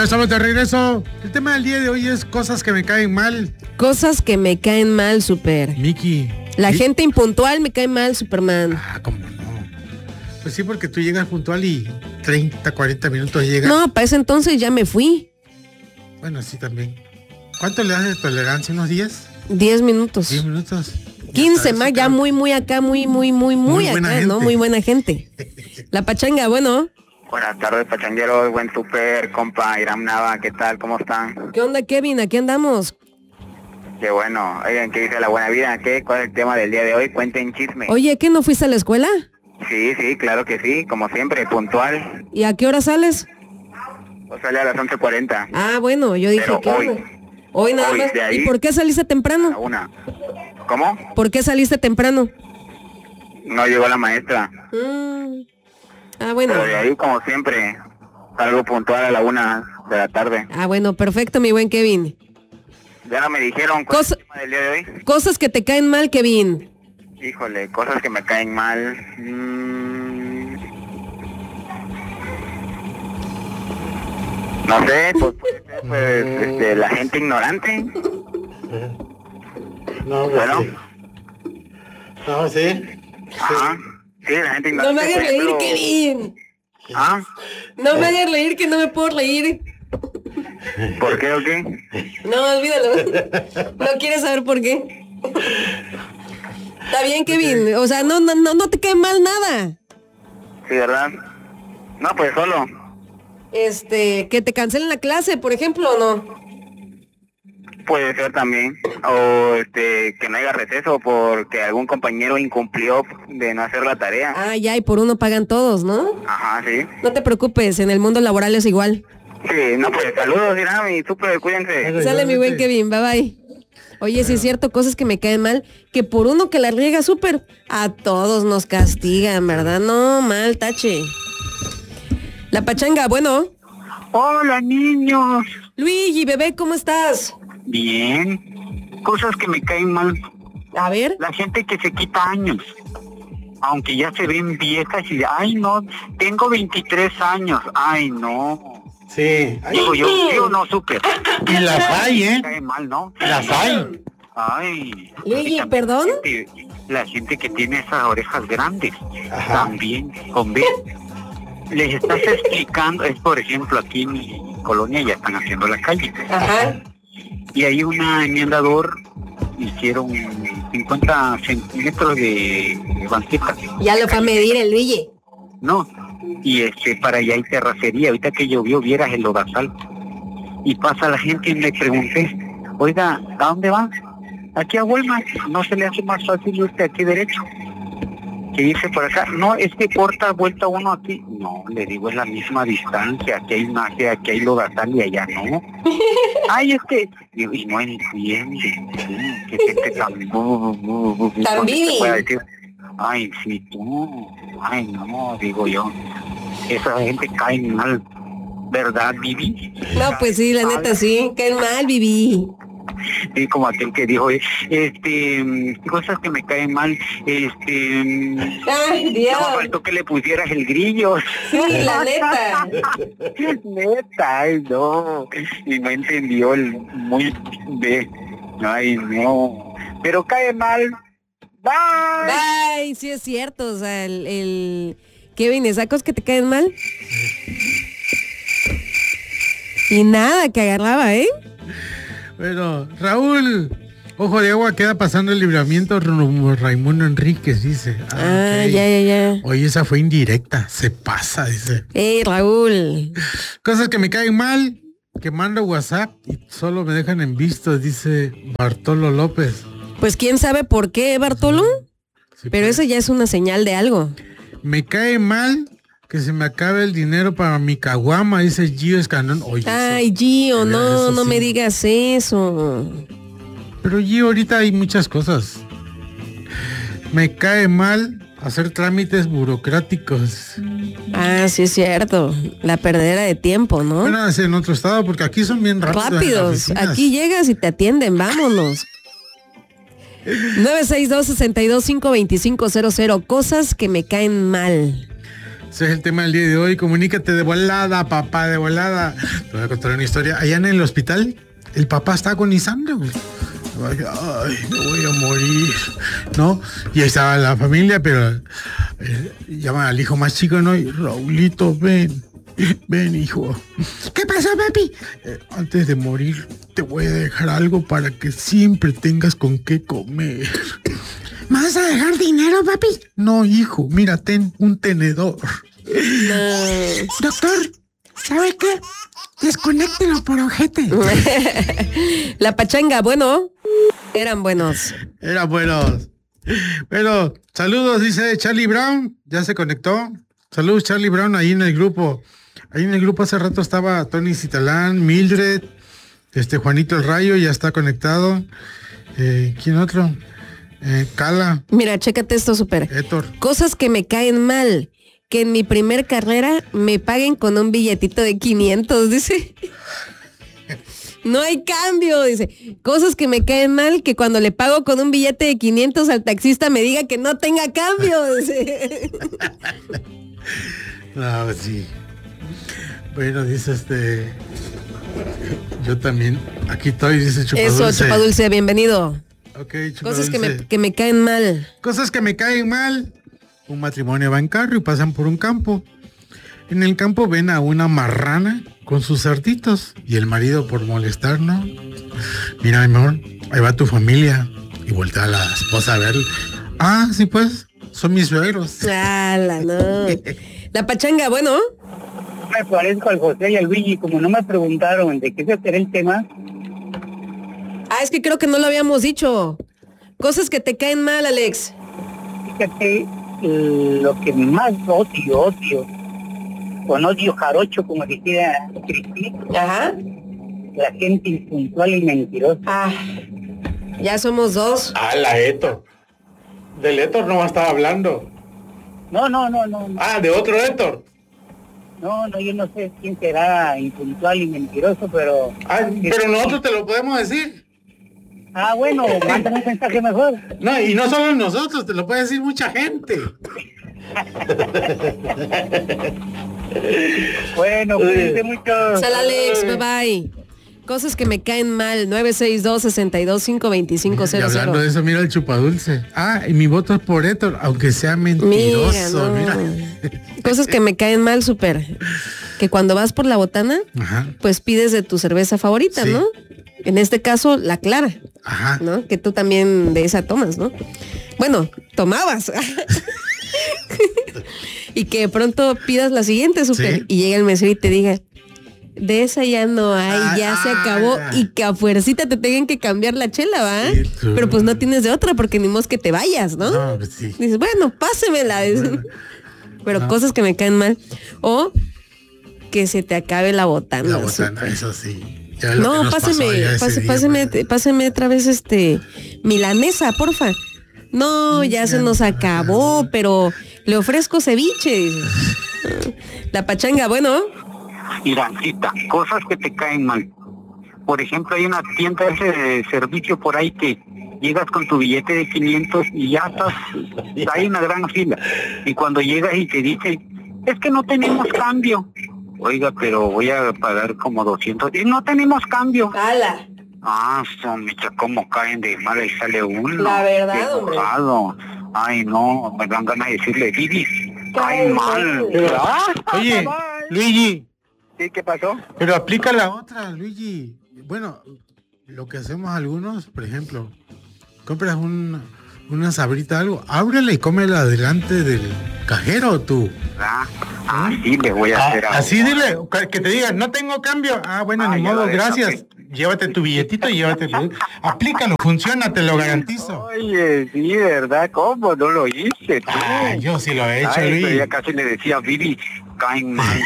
estamos de regreso. El tema del día de hoy es cosas que me caen mal. Cosas que me caen mal, Super. Miki. La gente impuntual me cae mal, Superman. Ah, ¿cómo no? Pues sí, porque tú llegas puntual y 30, 40 minutos llegas. No, para ese entonces ya me fui. Bueno, sí, también. ¿Cuánto le das de tolerancia? ¿Unos 10? 10 minutos. 10 minutos. 15 más, ya muy acá, muy acá, ¿no? Muy buena gente. La pachanga, bueno. Buenas tardes, pachangueros, buen super, compa, Iram Nava, ¿qué tal? ¿Cómo están? ¿Qué onda, Kevin? Aquí andamos. Qué bueno. Oigan, ¿qué dice la buena vida? ¿Qué? ¿Cuál es el tema del día de hoy? Cuenten chisme. Oye, ¿qué, no fuiste a la escuela? Sí, claro que sí, como siempre, puntual. ¿Y a qué hora sales? Pues sale a las 11:40. Ah, bueno, yo dije Pero que hoy. Hoy nada Hoy, más. de ahí ¿Y por qué saliste a temprano? la 1. ¿Cómo? ¿Por qué saliste temprano? No llegó la maestra. Ah, bueno. Pero de ahí, como siempre, salgo puntual a la 1 de la tarde. Ah, bueno, perfecto, mi buen Kevin. Ya no me dijeron cuál es el tema del día de hoy. Cosas que te caen mal, Kevin. Híjole, cosas que me caen mal. No sé, pues puede ser, la gente ignorante. No, pues Bueno. sí. No, sí. Ajá. Sí, la gente ignorante. No me hagas por reír, ejemplo. Kevin. ¿Ah? No me hagas reír, que no me puedo reír. ¿Por qué o qué? No, olvídalo. No quieres saber por qué. Está bien, Kevin. O sea, no te cae mal nada. Sí, ¿verdad? No, pues solo. Que te cancelen la clase, por ejemplo, ¿o no? Puede ser también. O que no haya receso porque algún compañero incumplió de no hacer la tarea. Ah, ya, y por uno pagan todos, ¿no? Ajá, sí. No te preocupes, en el mundo laboral es igual. Sí, no, pues saludos, Irán, y súper, cuídense. Sale mi buen Kevin, bye bye. Oye, sí es cierto, cosas que me caen mal, que por uno que la riega súper, a todos nos castigan, ¿verdad? No, mal, tache. La pachanga, bueno. Hola, niños. Luigi, bebé, ¿cómo estás? Bien. Cosas que me caen mal. A ver. La gente que se quita años. Aunque ya se ven viejas y ay no, tengo 23 años. Ay no. Sí. Digo yo, ¿sí o no, súper? Y las hay, ¿eh? Me cae mal, ¿no? Las hay. Ay. Luigi, Y también ¿perdón? La gente que tiene esas orejas grandes. Ajá. También, con B. Les estás explicando, es por ejemplo, aquí en mi colonia ya están haciendo la calle. Ajá. Y hay una enmendador, hicieron 50 centímetros de banqueta. Ya lo fue a medir el Luigi. No, y para allá hay terracería. Ahorita que llovió, vieras el lodazal. Y pasa la gente y le pregunté, oiga, ¿a dónde va? Aquí a Walmart. ¿No se le hace más fácil irse aquí derecho que irse por acá? No, es que corta vuelta uno aquí. No, le digo, es la misma distancia. Aquí hay magia, aquí hay lodazal y allá no. Ay, es que... Digo, y no entiende. Que gente tan... Tan vivi. pueda decir, ay, sí, tú. Ay, no, digo yo. Esa gente cae mal. ¿Verdad, Vivi? No, pues sí, la neta sí. Caen mal, Vivi. Sí, como aquel que dijo, cosas que me caen mal, Ay, Dios. no, faltó que le pusieras el grillo. Sí, la neta. Neta, ay, no. Y no entendió el muy de, ay, no. Pero cae mal. Bye. Bye, sí es cierto. O sea, el Kevin, ¿esas cosas que te caen mal? Y nada, que agarraba, ¿eh? Bueno, Raúl, Ojo de Agua queda pasando el libramiento rumbo Raimundo Enríquez, dice. Okay. Ya. Oye, esa fue indirecta, se pasa, dice. Raúl. Cosas que me caen mal, que mando WhatsApp y solo me dejan en visto, dice Bartolo López. Pues quién sabe por qué, Bartolo. Sí, pero eso ya es una señal de algo. Me cae mal que se me acabe el dinero para mi caguama, dice Gio Escanón. Oye, ay, Gio, no me digas eso. Pero Gio, ahorita hay muchas cosas. Me cae mal hacer trámites burocráticos. Ah, sí es cierto. La perdera de tiempo, ¿no? Bueno, es en otro estado, porque aquí son bien rápidos. Aquí llegas y te atienden, vámonos. 962-62-52500. Cosas que me caen mal. Ese es el tema del día de hoy. Comunícate de volada, papá, de volada. Te voy a contar una historia. Allá en el hospital, el papá está agonizando, güey. Ay, me voy a morir, ¿no? Y ahí estaba la familia, pero llaman al hijo más chico, ¿no? Y Raulito, ven, hijo. ¿Qué pasó, papi? Antes de morir, te voy a dejar algo para que siempre tengas con qué comer. ¿Me vas a dejar dinero, papi? No, hijo, mira, ten un tenedor. No. Doctor, ¿sabe qué? Desconéctelo por ojete. La pachanga, bueno, eran buenos. Eran buenos. Bueno, saludos, dice Charlie Brown. Ya se conectó. Saludos, Charlie Brown, ahí en el grupo. Ahí en el grupo hace rato estaba Tony Citalán, Mildred, Juanito el Rayo, ya está conectado. ¿Quién otro? Cala. Mira, chécate esto, súper. Héctor. Cosas que me caen mal. Que en mi primer carrera me paguen con un billetito de 500, dice. No hay cambio, dice. Cosas que me caen mal, que cuando le pago con un billete de 500 al taxista me diga que no tenga cambio, dice. No, sí. Bueno, dice yo también. Aquí estoy, dice Chupadulce. Eso, Chupadulce, bienvenido. Ok, Chupadulce. Cosas que me caen mal. Cosas que me caen mal. Un matrimonio va en carro y pasan por un campo. En el campo ven a una marrana con sus cerditos. Y el marido, por molestar, ¿no? Mira, mi amor, ahí va tu familia. Y voltea a la esposa a ver. Ah, sí, pues, son mis suegros. ¡Hala, no! La pachanga, bueno. Me parezco al José y al Luigi, como no me preguntaron de qué se será el tema. Ah, es que creo que no lo habíamos dicho. Cosas que te caen mal, Alex. Fíjate, lo que más odio, con odio jarocho, como decía Cristina, Ajá. la gente impuntual y mentirosa. Ah, ya somos dos. Ah, la Héctor. Del Héctor no va a estar hablando. No. Ah, de otro Héctor. No, yo no sé quién será impuntual y mentiroso, pero... Ah, pero nosotros te lo podemos decir. Ah, bueno, mándame un mensaje mejor. No, y no solo nosotros, te lo puede decir mucha gente. Bueno, cuídense mucho. Sal, Alex, bye bye. Cosas que me caen mal, 962-625-2500. Y hablando de eso, mira el Chupadulce. Ah, y mi voto es por Héctor, aunque sea mentiroso. Mira. Cosas que me caen mal, súper. Que cuando vas por la botana, Ajá. pues pides de tu cerveza favorita, Sí. ¿no? En este caso, la clara. Ajá. ¿No? Que tú también de esa tomas, ¿no? Bueno, tomabas. Y que de pronto pidas la siguiente, súper. Sí. Y llega el mesero y te diga, de esa ya no hay, ya se acabó. Y que a fuercita te tengan que cambiar la chela, ¿va? Sí, pero pues no tienes de otra porque ni modo que te vayas, ¿no? No, pues sí. Dices, bueno, pásemela. Pero No. cosas que me caen mal. O que se te acabe la botana. La botana, súper. eso sí. Ya lo que No, nos pasó allá ese día, pues. páseme otra vez milanesa, porfa. No, ya se nos acabó, pero le ofrezco ceviche. La pachanga, bueno. Irancita, cosas que te caen mal. Por ejemplo, hay una tienda de servicio por ahí que llegas con tu billete de 500 y ya estás, hay una gran fila. Y cuando llegas y te dicen, es que no tenemos cambio. Oiga, pero voy a pagar como 200. Y no tenemos cambio. ¡Hala! Ah, micha, cómo caen de mal y sale uno. La verdad, Qué hombre. enojado. Ay, no, me dan ganas de decirle, Vivi, cae mal. Oye, Bye. Luigi, ¿Sí, qué pasó? pero aplica la otra, Luigi. Bueno, lo que hacemos algunos, por ejemplo, compras una sabrita, algo, ábrela y cómela delante del cajero, tú. Así le voy a hacer ahora. Así dile, que te digan, no tengo cambio. Ah, bueno, ni ya modo, la gracias. destapé. Llévate tu billetito y llévate tu... Aplícalo, funciona, te lo garantizo. Oye, sí, ¿verdad? ¿Cómo? No lo hice, tú. Ah, yo sí lo he hecho, Ay, pero Luis. ya casi le decía, Vivi, caen mal.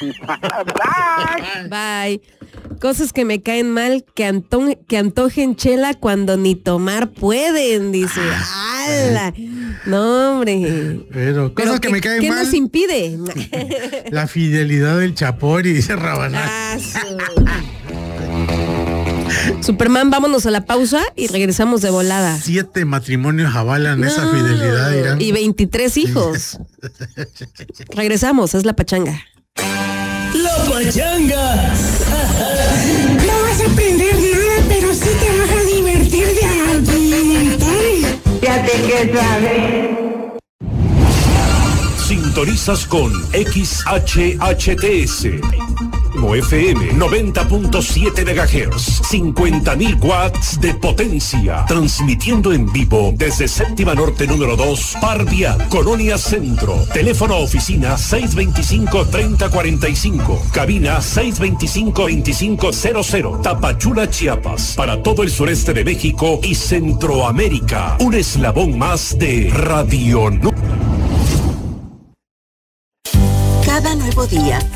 Bye. Bye. Cosas que me caen mal, que antojen chela cuando ni tomar pueden, dice. ¡Hala! No, hombre. Pero cosas que me caen ¿qué mal. nos impide? La fidelidad del Chapori, dice Rabanal. Ah, Superman, vámonos a la pausa y regresamos de volada. 7 matrimonios avalan esa fidelidad, Irán. Y 23 hijos. Regresamos, es La Pachanga. La Pachanga. No vas a aprender nada, pero sí te vas a divertir de argumentar. Fíjate que sabes. Sintonizas con XHHTS. FM 90.7 MHz, 50.000 watts de potencia, transmitiendo en vivo desde Séptima Norte número 2, Parvia, Colonia Centro. Teléfono oficina 625-3045, cabina 625-2500, Tapachula, Chiapas, para todo el sureste de México y Centroamérica. Un eslabón más de Radio No. Cada nuevo día